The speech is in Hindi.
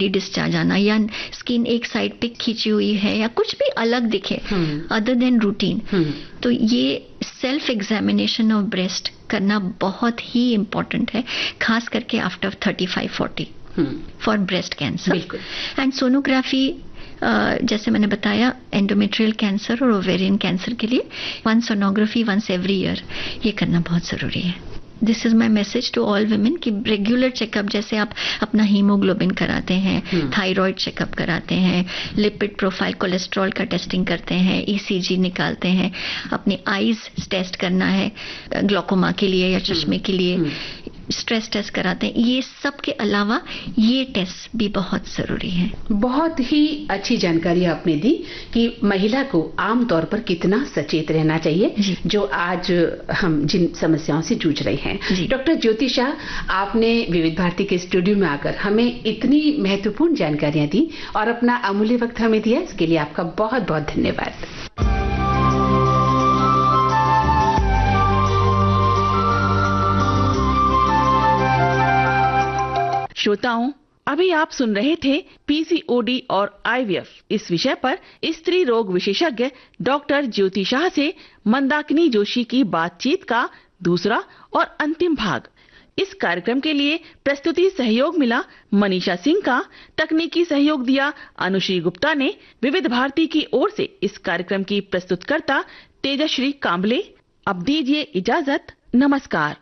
ब्लडी डिस्चार्ज आना या स्किन एक साइड पे खींची हुई है या कुछ भी अलग दिखे अदर देन रूटीन, तो ये सेल्फ एग्जामिनेशन ऑफ ब्रेस्ट करना बहुत ही इम्पोर्टेंट है, खास करके after 35-40 for breast cancer. And sonography जैसे मैंने बताया एंडोमेट्रियल कैंसर और ओवेरियन कैंसर के लिए 1 सोनोग्राफी वंस एवरी ईयर ये करना बहुत जरूरी है। This is my message to all women कि रेगुलर चेकअप, जैसे आप अपना हीमोग्लोबिन कराते हैं, थायराइड चेकअप कराते हैं, लिपिड प्रोफाइल, कोलेस्ट्रॉल का टेस्टिंग करते हैं, ईसीजी निकालते हैं, अपनी आईज टेस्ट करना है ग्लोकोमा के लिए या चश्मे के लिए, स्ट्रेस टेस्ट कराते हैं, ये सब के अलावा ये टेस्ट भी बहुत जरूरी है। बहुत ही अच्छी जानकारी आपने दी कि महिला को आमतौर पर कितना सचेत रहना चाहिए जो आज हम जिन समस्याओं से जूझ रहे हैं। डॉक्टर ज्योति शाह, आपने विविध भारती के स्टूडियो में आकर हमें इतनी महत्वपूर्ण जानकारियां दी और अपना अमूल्य वक्त हमें दिया, इसके लिए आपका बहुत बहुत धन्यवाद। श्रोताओं, अभी आप सुन रहे थे पीसीओडी और आईवीएफ इस विषय पर स्त्री रोग विशेषज्ञ डॉक्टर ज्योति शाह से मंदाकिनी जोशी की बातचीत का दूसरा और अंतिम भाग। इस कार्यक्रम के लिए प्रस्तुति सहयोग मिला मनीषा सिंह का, तकनीकी सहयोग दिया अनुश्री गुप्ता ने। विविध भारती की ओर से इस कार्यक्रम की प्रस्तुतकर्ता तेजश्री कांबले। अब दीजिए इजाजत, नमस्कार।